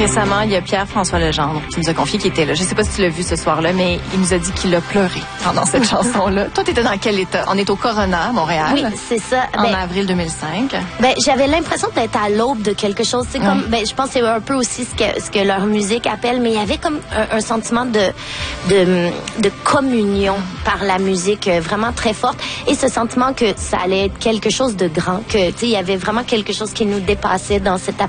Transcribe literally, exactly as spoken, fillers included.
Récemment, il y a Pierre-François Legendre qui nous a confié qu'il était là. Je ne sais pas si tu l'as vu ce soir-là, mais il nous a dit qu'il a pleuré pendant cette chanson-là. Toi, tu étais dans quel état? On est au Corona, à Montréal. Oui, c'est ça. En ben, avril deux mille cinq. Ben, j'avais l'impression d'être à l'aube de quelque chose. C'est comme, ben, je pense que c'est un peu aussi ce que, ce que leur musique appelle, mais il y avait comme un, un sentiment de, de, de communion par la musique euh, vraiment très forte. Et ce sentiment que ça allait être quelque chose de grand, que, tu sais, il y avait vraiment quelque chose qui nous dépassait dans cette